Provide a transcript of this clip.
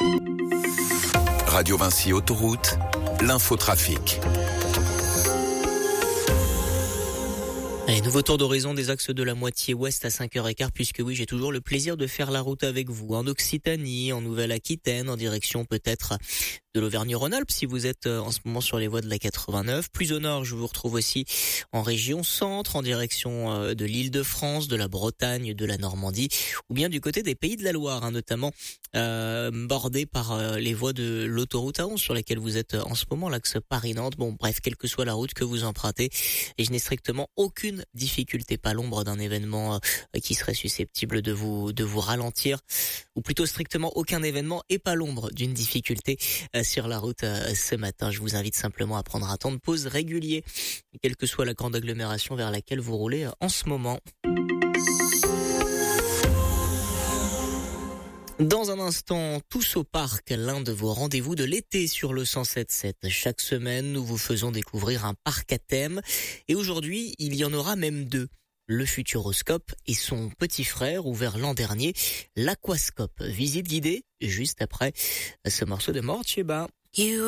Radio Vinci Autoroute, l'infotrafic. Allez, nouveau tour d'horizon des axes de la moitié ouest à 5h15, puisque oui, j'ai toujours le plaisir de faire la route avec vous, en Occitanie, en Nouvelle-Aquitaine, en direction peut-être de l'Auvergne-Rhône-Alpes, si vous êtes en ce moment sur les voies de la 89. Plus au nord, je vous retrouve aussi en région centre, en direction de l'Île-de-France, de la Bretagne, de la Normandie, ou bien du côté des Pays de la Loire, notamment bordé par les voies de l'autoroute A11 sur laquelle vous êtes en ce moment, l'axe Paris-Nantes. Bon, bref, quelle que soit la route que vous empruntez, et je n'ai strictement aucune difficulté, pas l'ombre d'un événement qui serait susceptible de vous ralentir, ou plutôt strictement aucun événement et pas l'ombre d'une difficulté sur la route ce matin. Je vous invite simplement à prendre un temps de pause régulier, quelle que soit la grande agglomération vers laquelle vous roulez en ce moment. Dans un instant, tous au parc, l'un de vos rendez-vous de l'été sur le 107.7. Chaque semaine, nous vous faisons découvrir un parc à thème. Et aujourd'hui, il y en aura même deux. Le Futuroscope et son petit frère, ouvert l'an dernier, l'Aquascope. Visite guidée juste après ce morceau de Mortier.